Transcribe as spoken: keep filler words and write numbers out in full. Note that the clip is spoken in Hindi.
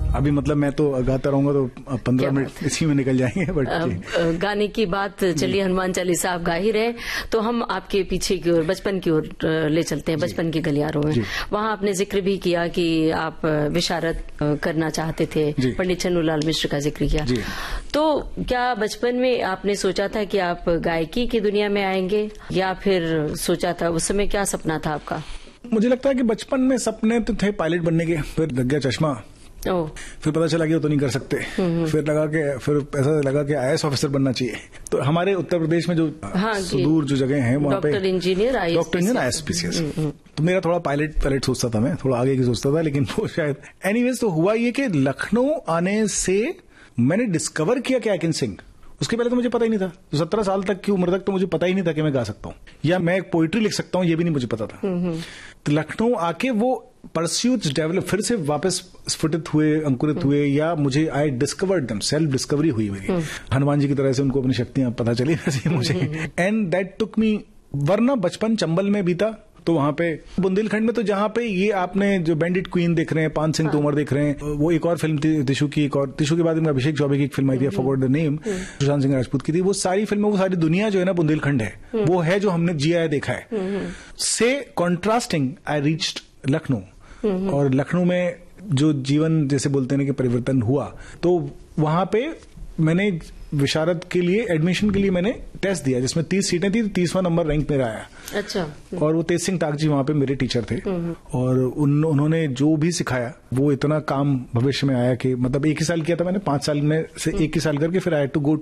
अभी मतलब मैं तो गाता रहूंगा तो पंद्रह मिनट इसी में निकल जाएंगे। बट गाने की बात चलिए, हनुमान चालीसा आप गा ही रहे, तो हम आपके पीछे की ओर, बचपन की ओर ले चलते हैं, बचपन के गलियारों में। वहां आपने जिक्र भी किया कि आप विशारद करना चाहते थे, पंडित छन्नूलाल मिश्र का जिक्र किया। तो क्या बचपन में आपने सोचा था कि आप गायकी की दुनिया में आएंगे, या फिर सोचा था, उस समय क्या सपना था आपका? मुझे लगता है कि बचपन में सपने तो थे पायलट बनने के, फिर लग गया चश्मा, फिर पता चला कि वो तो नहीं कर सकते, फिर लगा के फिर ऐसा लगा कि आई ए एस ऑफिसर बनना चाहिए। तो हमारे उत्तर प्रदेश में जो हाँ, सुदूर जो जगह हैं वहाँ पे doctor engineer doctor engineer I S P C S, तो मेरा थोड़ा पायलट पायलट सोचता था, मैं थोड़ा आगे की सोचता था, लेकिन वो शायद एनीवेज। तो हुआ ये कि लखनऊ आने से मैंने डिस्कवर किया कि आई कैन सिंग। उसके पहले तो मुझे पता ही नहीं था। तो सत्रह साल तक की उम्र तक तो मुझे पता ही नहीं था कि मैं गा सकता हूँ या मैं एक पोइट्री लिख सकता हूँ, ये भी नहीं मुझे पता था। तो लखनऊ आके वो परस्यूट्स डेवलप फिर से वापस स्फुटित हुए, अंकुरित हुए, या मुझे I discovered them, self discovery हुई मेरी। हनुमान जी की तरह से उनको अपनी शक्तियां पता चली वैसे मुझे, एंड दैट टुक मी। वरना बचपन चंबल में बीता, तो वहां पे बुंदेलखंड में, तो जहां पे ये आपने जो बैंडिट क्वीन देख रहे हैं, पान सिंह तोमर देख रहे हैं, वो एक और फिल्म थी टिशू की, एक और टिशू के बाद में अभिषेक चौबे की एक फिल्म आई थी, forgot the name, Sushant Singh Rajput की थी। वो सारी फिल्में, वो सारी दुनिया जो है ना बुंदेलखंड है, वो है जो हमने जिया है, देखा है। से कॉन्ट्रास्टिंग आई रीच्ड लखनऊ, और लखनऊ में जो जीवन जैसे बोलते हैं कि परिवर्तन हुआ, तो वहां पे मैंने विशारद के लिए एडमिशन के लिए मैंने टेस्ट दिया, जिसमें तीस सीटें थी, तीसवां नंबर रैंक मेरा आया। अच्छा। और वो तेज सिंह ताक जी वहां पे मेरे टीचर थे, और उन, उन्होंने जो भी सिखाया वो इतना काम भविष्य में आया कि मतलब एक ही साल किया था मैंने, पांच साल में से एक ही साल करके फिर आई हैड टू गो